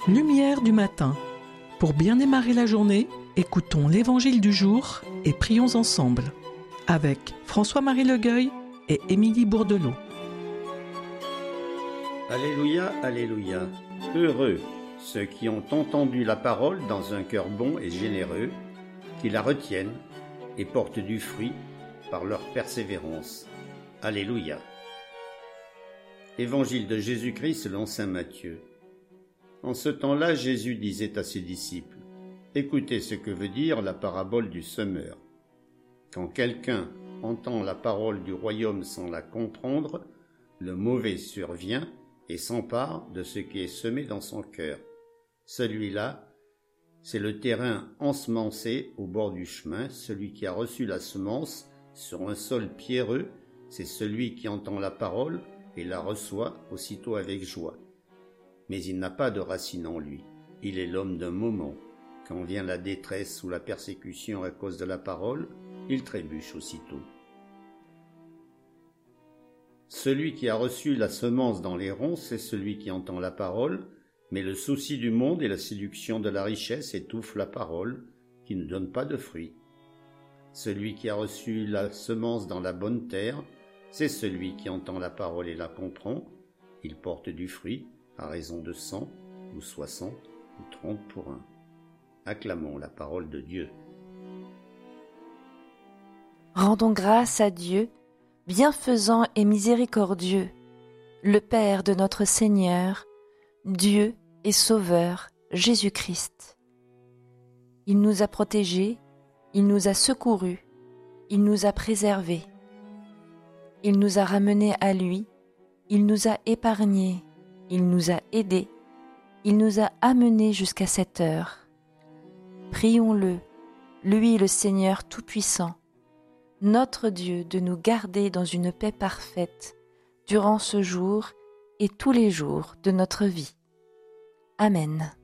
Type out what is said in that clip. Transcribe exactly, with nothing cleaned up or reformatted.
Lumière du matin. Pour bien démarrer la journée, écoutons l'Évangile du jour et prions ensemble avec François-Marie Legueuil et Émilie Bourdelot. Alléluia, Alléluia. Heureux ceux qui ont entendu la parole dans un cœur bon et généreux, qui la retiennent et portent du fruit par leur persévérance. Alléluia. Évangile de Jésus-Christ selon saint Matthieu. En ce temps-là, Jésus disait à ses disciples, « Écoutez ce que veut dire la parabole du semeur. Quand quelqu'un entend la parole du royaume sans la comprendre, le mauvais survient et s'empare de ce qui est semé dans son cœur. Celui-là, c'est le terrain ensemencé au bord du chemin. Celui qui a reçu la semence sur un sol pierreux, c'est celui qui entend la parole et la reçoit aussitôt avec joie. Mais il n'a pas de racine en lui. Il est l'homme d'un moment. Quand vient la détresse ou la persécution à cause de la parole, il trébuche aussitôt. Celui qui a reçu la semence dans les ronces, c'est celui qui entend la parole, mais le souci du monde et la séduction de la richesse étouffent la parole, qui ne donne pas de fruits. Celui qui a reçu la semence dans la bonne terre, c'est celui qui entend la parole et la comprend. Il porte du fruit, à raison de cent, ou soixante, ou trente pour un. Acclamons la parole de Dieu. Rendons grâce à Dieu, bienfaisant et miséricordieux, le Père de notre Seigneur, Dieu et Sauveur, Jésus-Christ. Il nous a protégés, il nous a secourus, il nous a préservés. Il nous a ramenés à lui, il nous a épargnés, il nous a aidés, il nous a amenés jusqu'à cette heure. Prions-le, lui le Seigneur Tout-Puissant, notre Dieu, de nous garder dans une paix parfaite durant ce jour et tous les jours de notre vie. Amen.